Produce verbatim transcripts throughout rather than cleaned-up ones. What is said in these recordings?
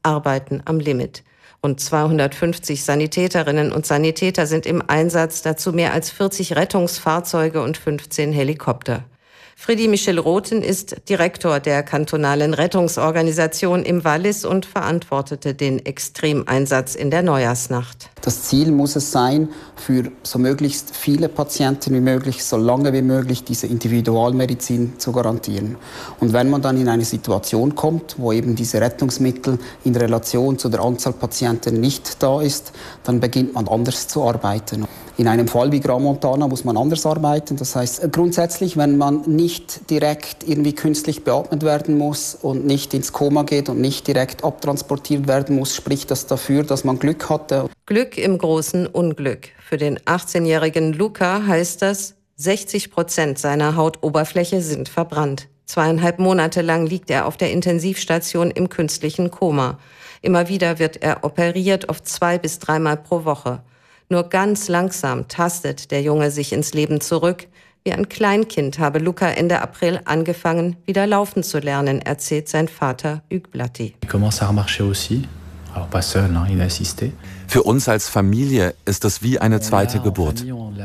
arbeiten am Limit. Rund zweihundertfünfzig Sanitäterinnen und Sanitäter sind im Einsatz, dazu mehr als vierzig Rettungsfahrzeuge und fünfzehn Helikopter. Freddy Michel Rothen ist Direktor der kantonalen Rettungsorganisation im Wallis und verantwortete den Extremeinsatz in der Neujahrsnacht. Das Ziel muss es sein, für so möglichst viele Patienten wie möglich, so lange wie möglich diese Individualmedizin zu garantieren. Und wenn man dann in eine Situation kommt, wo eben diese Rettungsmittel in Relation zu der Anzahl Patienten nicht da ist, dann beginnt man anders zu arbeiten. In einem Fall wie Grand Montana muss man anders arbeiten. Das heißt, grundsätzlich, wenn man nicht direkt irgendwie künstlich beatmet werden muss und nicht ins Koma geht und nicht direkt abtransportiert werden muss, spricht das dafür, dass man Glück hatte. Glück im großen Unglück. Für den achtzehnjährigen Luca heißt das, sechzig Prozent seiner Hautoberfläche sind verbrannt. Zweieinhalb Monate lang liegt er auf der Intensivstation im künstlichen Koma. Immer wieder wird er operiert, oft zwei bis dreimal pro Woche. Nur ganz langsam tastet der Junge sich ins Leben zurück. Wie ein Kleinkind habe Luca Ende April angefangen, wieder laufen zu lernen, erzählt sein Vater Hugues Blaty. Für uns als Familie ist es wie eine zweite Geburt.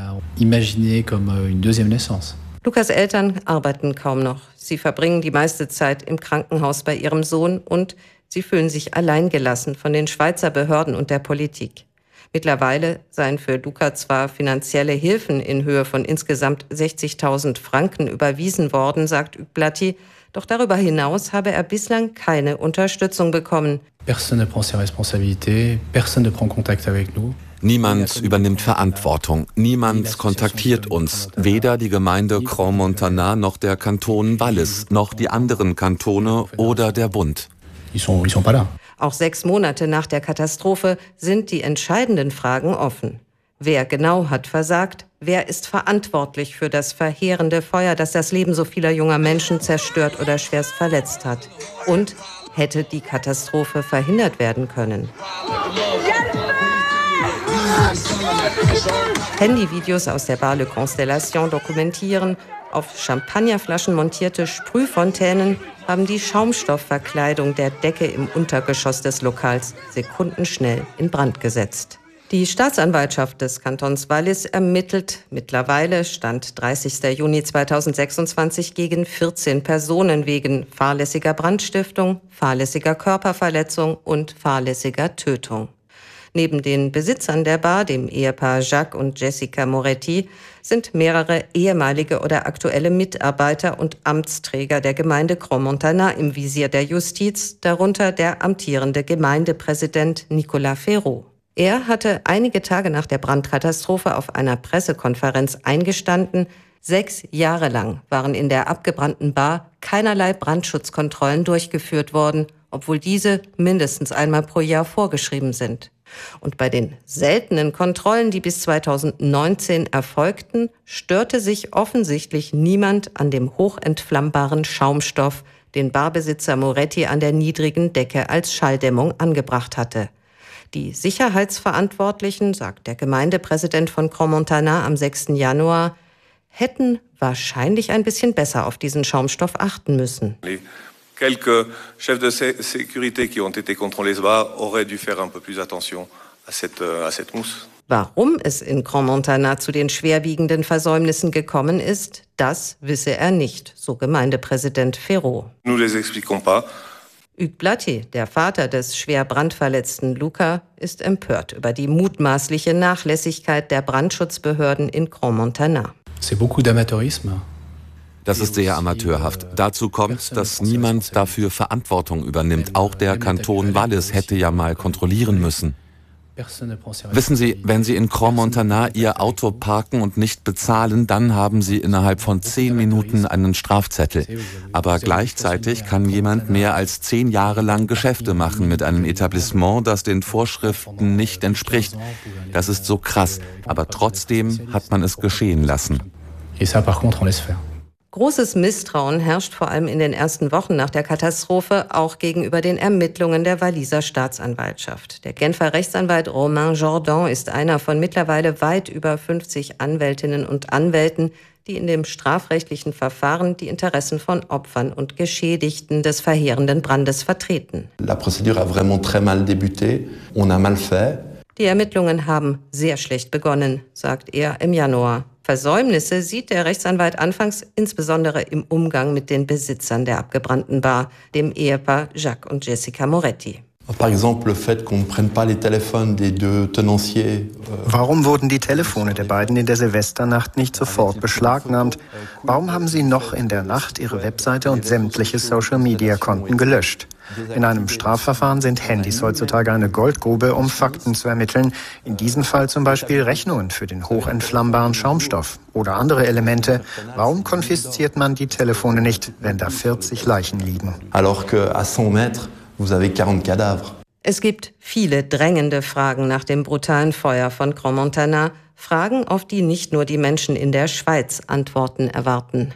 Lukas Eltern arbeiten kaum noch. Sie verbringen die meiste Zeit im Krankenhaus bei ihrem Sohn und sie fühlen sich alleingelassen von den Schweizer Behörden und der Politik. Mittlerweile seien für Luca zwar finanzielle Hilfen in Höhe von insgesamt sechzigtausend Franken überwiesen worden, sagt Hugues Blaty, doch darüber hinaus habe er bislang keine Unterstützung bekommen. Niemand übernimmt Verantwortung, niemand kontaktiert uns, weder die Gemeinde Grand Montana noch der Kanton Wallis, noch die anderen Kantone oder der Bund. Auch sechs Monate nach der Katastrophe sind die entscheidenden Fragen offen. Wer genau hat versagt? Wer ist verantwortlich für das verheerende Feuer, das das Leben so vieler junger Menschen zerstört oder schwerst verletzt hat? Und hätte die Katastrophe verhindert werden können? Handyvideos aus der Bar Le Constellation dokumentieren, auf Champagnerflaschen montierte Sprühfontänen haben die Schaumstoffverkleidung der Decke im Untergeschoss des Lokals sekundenschnell in Brand gesetzt. Die Staatsanwaltschaft des Kantons Wallis ermittelt mittlerweile, Stand dreißigster Juni zweitausendsechsundzwanzig, gegen vierzehn Personen wegen fahrlässiger Brandstiftung, fahrlässiger Körperverletzung und fahrlässiger Tötung. Neben den Besitzern der Bar, dem Ehepaar Jacques und Jessica Moretti, sind mehrere ehemalige oder aktuelle Mitarbeiter und Amtsträger der Gemeinde Grand Montana im Visier der Justiz, darunter der amtierende Gemeindepräsident Nicolas Ferraud. Er hatte einige Tage nach der Brandkatastrophe auf einer Pressekonferenz eingestanden, sechs Jahre lang waren in der abgebrannten Bar keinerlei Brandschutzkontrollen durchgeführt worden, obwohl diese mindestens einmal pro Jahr vorgeschrieben sind. Und bei den seltenen Kontrollen, die bis zweitausendneunzehn erfolgten, störte sich offensichtlich niemand an dem hochentflammbaren Schaumstoff, den Barbesitzer Moretti an der niedrigen Decke als Schalldämmung angebracht hatte. Die Sicherheitsverantwortlichen, sagt der Gemeindepräsident von Grand Montana am sechsten Januar, hätten wahrscheinlich ein bisschen besser auf diesen Schaumstoff achten müssen. Quelques chefs de sécurité qui ont été contrôlés là-bas auraient dû faire un peu plus attention à cette, à cette mousse. Warum es in Grand Montana zu den schwerwiegenden Versäumnissen gekommen ist, das wisse er nicht, so Gemeindepräsident Ferraud. Nous les expliquons pas. Hugues Blaty, der Vater des schwer brandverletzten Luca, ist empört über die mutmaßliche Nachlässigkeit der Brandschutzbehörden in Grand Montana. C'est beaucoup d'amateurisme. Das ist sehr amateurhaft. Dazu kommt, dass niemand dafür Verantwortung übernimmt. Auch der Kanton Wallis hätte ja mal kontrollieren müssen. Wissen Sie, wenn Sie in Grand Montana Ihr Auto parken und nicht bezahlen, dann haben Sie innerhalb von zehn Minuten einen Strafzettel. Aber gleichzeitig kann jemand mehr als zehn Jahre lang Geschäfte machen mit einem Etablissement, das den Vorschriften nicht entspricht. Das ist so krass, aber trotzdem hat man es geschehen lassen. Großes Misstrauen herrscht vor allem in den ersten Wochen nach der Katastrophe auch gegenüber den Ermittlungen der Walliser Staatsanwaltschaft. Der Genfer Rechtsanwalt Romain Jordan ist einer von mittlerweile weit über fünfzig Anwältinnen und Anwälten, die in dem strafrechtlichen Verfahren die Interessen von Opfern und Geschädigten des verheerenden Brandes vertreten. La procédure a vraiment très mal débuté. On a mal fait. Die Ermittlungen haben sehr schlecht begonnen, sagt er im Januar. Versäumnisse sieht der Rechtsanwalt anfangs insbesondere im Umgang mit den Besitzern der abgebrannten Bar, dem Ehepaar Jacques und Jessica Moretti. Par exemple, le fait qu'on ne prenne pas les téléphones des deux tenanciers. Warum wurden die Telefone der beiden in der Silvesternacht nicht sofort beschlagnahmt? Warum haben sie noch in der Nacht ihre Webseite und sämtliche Social-Media-Konten gelöscht? In einem Strafverfahren sind Handys heutzutage eine Goldgrube, um Fakten zu ermitteln. In diesem Fall zum Beispiel Rechnungen für den hochentflammbaren Schaumstoff oder andere Elemente. Warum konfisziert man die Telefone nicht, wenn da vierzig Leichen liegen? Alors que à cent mètres, vous avez quarante cadavres. Es gibt viele drängende Fragen nach dem brutalen Feuer von Crans-Montana. Fragen, auf die nicht nur die Menschen in der Schweiz Antworten erwarten.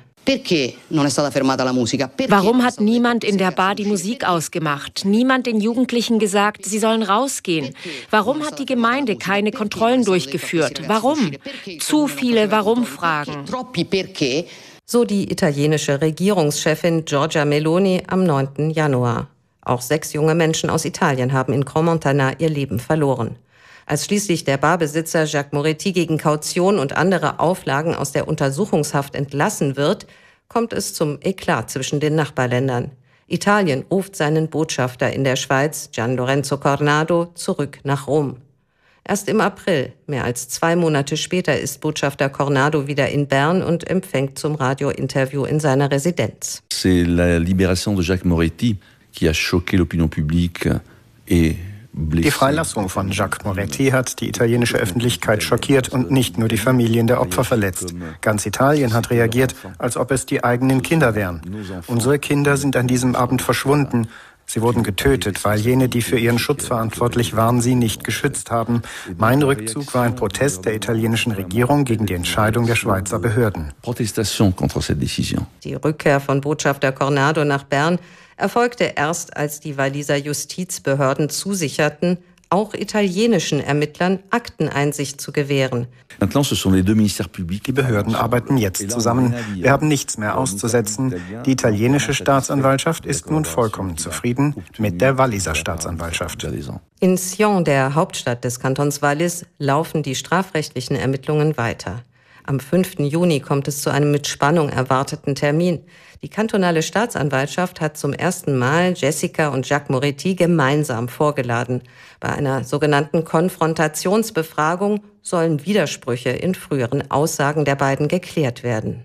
Warum hat niemand in der Bar die Musik ausgemacht? Niemand den Jugendlichen gesagt, sie sollen rausgehen? Warum hat die Gemeinde keine Kontrollen durchgeführt? Warum? Zu viele Warum-Fragen. So die italienische Regierungschefin Giorgia Meloni am neunten Januar. Auch sechs junge Menschen aus Italien haben in Crans-Montana ihr Leben verloren. Als schließlich der Barbesitzer Jacques Moretti gegen Kaution und andere Auflagen aus der Untersuchungshaft entlassen wird, kommt es zum Eklat zwischen den Nachbarländern. Italien ruft seinen Botschafter in der Schweiz, Gian Lorenzo Cornado, zurück nach Rom. Erst im April, mehr als zwei Monate später, ist Botschafter Cornado wieder in Bern und empfängt zum Radiointerview in seiner Residenz. C'est la libération de Jacques Moretti qui a choqué l'opinion publique et Die Freilassung von Jacques Moretti hat die italienische Öffentlichkeit schockiert und nicht nur die Familien der Opfer verletzt. Ganz Italien hat reagiert, als ob es die eigenen Kinder wären. Unsere Kinder sind an diesem Abend verschwunden. Sie wurden getötet, weil jene, die für ihren Schutz verantwortlich waren, sie nicht geschützt haben. Mein Rückzug war ein Protest der italienischen Regierung gegen die Entscheidung der Schweizer Behörden. Die Rückkehr von Botschafter Cornado nach Bern erfolgte erst, als die Walliser Justizbehörden zusicherten, auch italienischen Ermittlern Akteneinsicht zu gewähren. Die Behörden arbeiten jetzt zusammen. Wir haben nichts mehr auszusetzen. Die italienische Staatsanwaltschaft ist nun vollkommen zufrieden mit der Walliser Staatsanwaltschaft. In Sion, der Hauptstadt des Kantons Wallis, laufen die strafrechtlichen Ermittlungen weiter. Am fünften Juni kommt es zu einem mit Spannung erwarteten Termin. Die kantonale Staatsanwaltschaft hat zum ersten Mal Jessica und Jacques Moretti gemeinsam vorgeladen. Bei einer sogenannten Konfrontationsbefragung sollen Widersprüche in früheren Aussagen der beiden geklärt werden.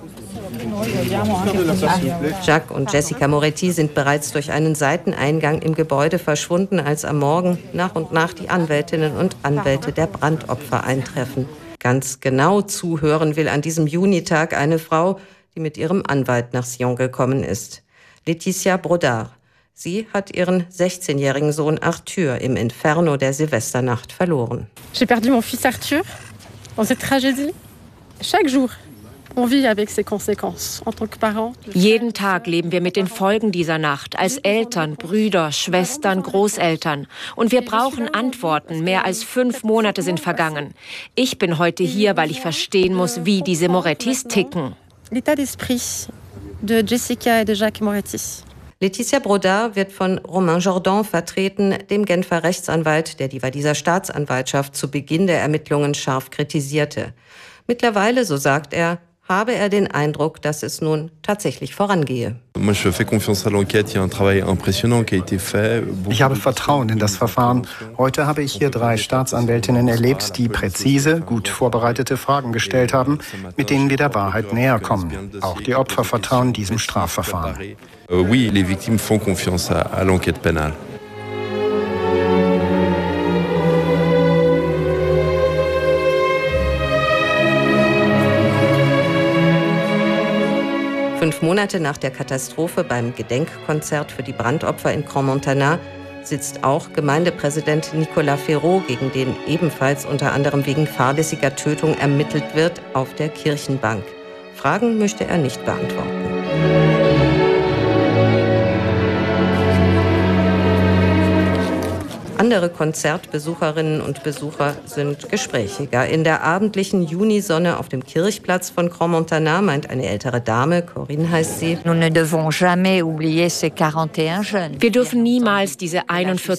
Jacques und Jessica Moretti sind bereits durch einen Seiteneingang im Gebäude verschwunden, als am Morgen nach und nach die Anwältinnen und Anwälte der Brandopfer eintreffen. Ganz genau zuhören will an diesem Junitag eine Frau, die mit ihrem Anwalt nach Sion gekommen ist. Laetitia Brodard. Sie hat ihren sechzehnjährigen Sohn Arthur im Inferno der Silvesternacht verloren. J'ai perdu mon fils Arthur dans cette tragédie. Chaque jour. Jeden Tag leben wir mit den Folgen dieser Nacht, als Eltern, Brüder, Schwestern, Großeltern. Und wir brauchen Antworten. Mehr als fünf Monate sind vergangen. Ich bin heute hier, weil ich verstehen muss, wie diese Morettis ticken. L'état d'esprit de Jessica et de Jacques Moretti. Laetitia Brodard wird von Romain Jordan vertreten, dem Genfer Rechtsanwalt, der die Walliser Staatsanwaltschaft zu Beginn der Ermittlungen scharf kritisierte. Mittlerweile, so sagt er, habe er den Eindruck, dass es nun tatsächlich vorangehe. Ich habe Vertrauen in das Verfahren. Heute habe ich hier drei Staatsanwältinnen erlebt, die präzise, gut vorbereitete Fragen gestellt haben, mit denen wir der Wahrheit näher kommen. Auch die Opfer vertrauen diesem Strafverfahren. Oui, les victimes font confiance à, à l'enquête pénale. Fünf Monate nach der Katastrophe beim Gedenkkonzert für die Brandopfer in Crans-Montana sitzt auch Gemeindepräsident Nicolas Ferraud, gegen den ebenfalls unter anderem wegen fahrlässiger Tötung ermittelt wird, auf der Kirchenbank. Fragen möchte er nicht beantworten. Andere Konzertbesucherinnen und Besucher sind gesprächiger. In der abendlichen Junisonne auf dem Kirchplatz von Grand Montana meint eine ältere Dame, Corinne heißt sie, wir dürfen niemals diese einundvierzig